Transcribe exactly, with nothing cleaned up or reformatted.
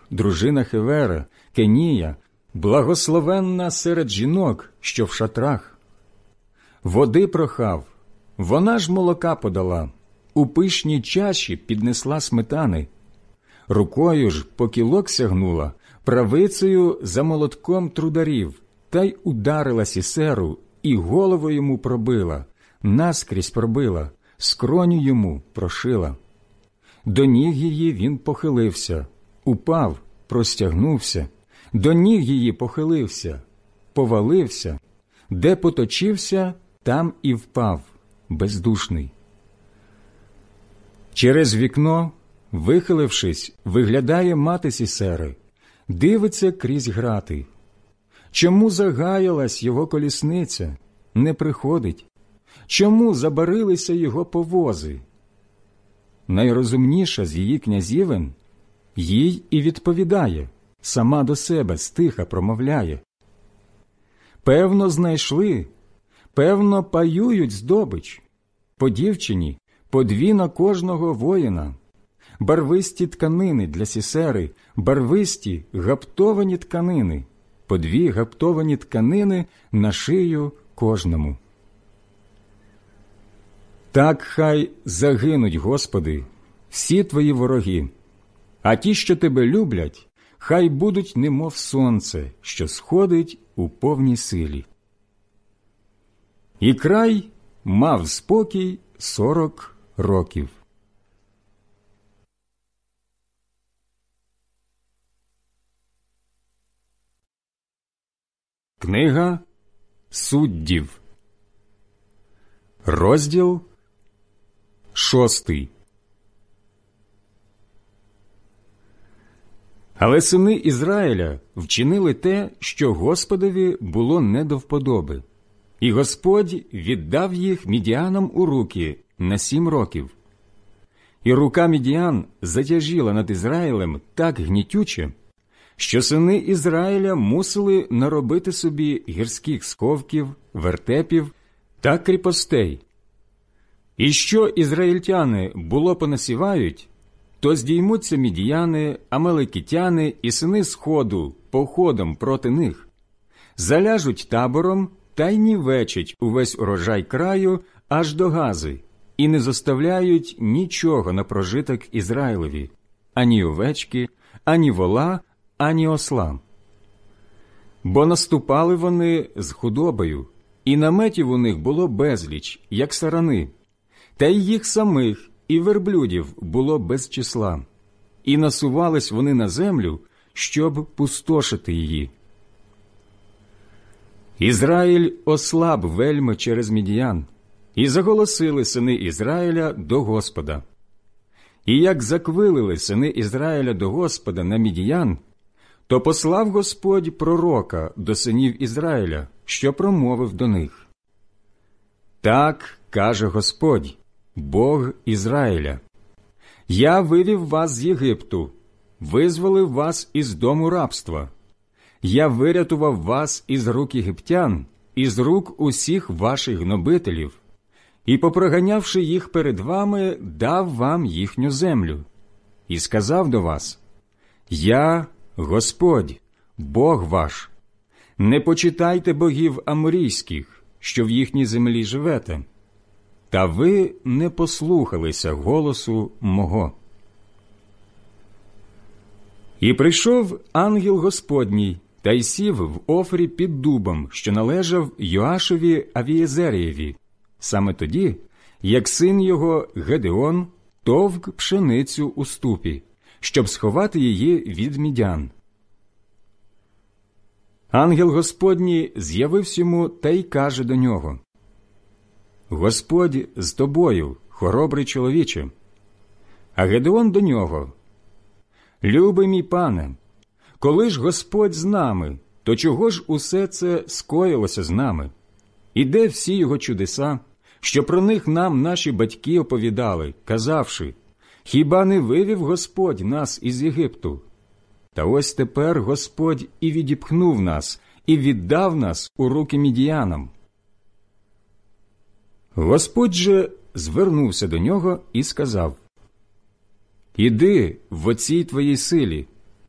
дружина Хевера, Кенія, благословенна серед жінок, що в шатрах. Води прохав, вона ж молока подала, у пишній чаші піднесла сметани. Рукою ж по кілок сягнула, правицею за молотком трударів, та й ударила Сісеру, і голову йому пробила, наскрізь пробила, скроню йому прошила. До ніг її він похилився, упав, простягнувся, до ніг її похилився, повалився, де поточився, там і впав, бездушний. Через вікно, вихилившись, виглядає мати Сісери, дивиться крізь грати. Чому загаялась його колісниця, не приходить? Чому забарилися його повози? Найрозумніша з її князівен їй і відповідає, сама до себе стиха промовляє. Певно, знайшли, певно, паюють здобич. По дівчині по дві на кожного воїна. Барвисті тканини для Сісери, барвисті гаптовані тканини, по дві гаптовані тканини на шию кожному. Так хай загинуть, Господи, всі Твої вороги, а ті, що Тебе люблять, хай будуть немов сонце, що сходить у повній силі. І край мав спокій сорок років. Книга Суддів, розділ шостий. Але сини Ізраїля вчинили те, що Господові було не до вподоби, і Господь віддав їх мідіанам у руки на сім років. І рука мідіан затяжіла над Ізраїлем так гнітюче, що сини Ізраїля мусили наробити собі гірських сховків, вертепів та кріпостей. І що ізраїльтяни було понасівають, то здіймуться мідіяни, амалекітяни і сини Сходу походом проти них, заляжуть табором та й нівечать увесь урожай краю аж до Гази, і не зоставляють нічого на прожиток Ізраїлеві, ані овечки, ані вола, ані осла. Бо наступали вони з худобою, і наметів у них було безліч, як сарани, та й їх самих, і верблюдів було без числа, і насувались вони на землю, щоб пустошити її. Ізраїль ослаб вельми через мідіян, і заголосили сини Ізраїля до Господа. І як заквилили сини Ізраїля до Господа на мідіян, то послав Господь пророка до синів Ізраїля, що промовив до них. Так каже Господь, Бог Ізраїля: «Я вивів вас з Єгипту, визволив вас із дому рабства. Я вирятував вас із рук єгиптян, із рук усіх ваших гнобителів, і, попроганявши їх перед вами, дав вам їхню землю. І сказав до вас: Я Господь, Бог ваш. Не почитайте богів аморійських, що в їхній землі живете. Та ви не послухалися голосу мого». І прийшов ангел Господній, та й сів в Офрі під дубом, що належав Йоашеві Авієзерієві, саме тоді, як син його Гедеон товк пшеницю у ступі, щоб сховати її від мідян. Ангел Господній з'явився йому та й каже до нього: «Господь з тобою, хоробрий чоловіче». А Гедеон до нього: «Любий мій пане, коли ж Господь з нами, то чого ж усе це скоїлося з нами? І де всі його чудеса, що про них нам наші батьки оповідали, казавши: хіба не вивів Господь нас із Єгипту? Та ось тепер Господь і відіпхнув нас, і віддав нас у руки мідіянам». Господь же звернувся до нього і сказав: «Іди в оцій твоїй силі,